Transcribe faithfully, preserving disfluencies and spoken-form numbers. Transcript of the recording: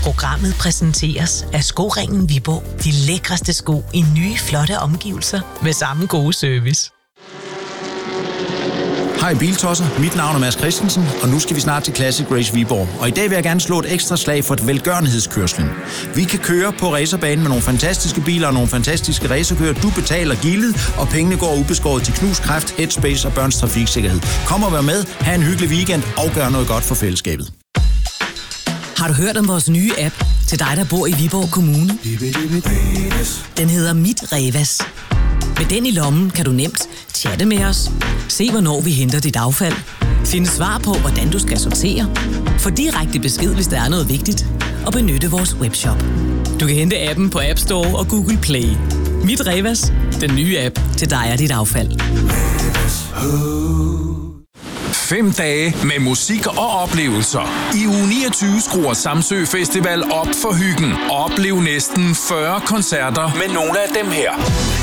Programmet præsenteres af Skoringen Viborg. De lækreste sko i nye, flotte omgivelser med samme gode service. Hej Biltosser, mit navn er Mads Christensen, og nu skal vi snart til Classic Race Viborg. Og i dag vil jeg gerne slå et ekstra slag for et velgørenhedskørslen. Vi kan køre på racerbanen med nogle fantastiske biler og nogle fantastiske racerkører. Du betaler gildet, og pengene går ubeskåret til Knus Kræft, Headspace og børns trafiksikkerhed. Kom og vær med, have en hyggelig weekend og gør noget godt for fællesskabet. Har du hørt om vores nye app til dig, der bor i Viborg Kommune? Den hedder Mit Revas. Med den i lommen kan du nemt chatte med os, se hvornår vi henter dit affald, finde svar på, hvordan du skal sortere, få direkte besked, hvis der er noget vigtigt, og benytte vores webshop. Du kan hente appen på App Store og Google Play. Mit Revas, den nye app til dig og dit affald. Fem dage med musik og oplevelser. I uge niogtyve skruer Samsø Festival op for hyggen. Oplev næsten fyrre koncerter med nogle af dem her.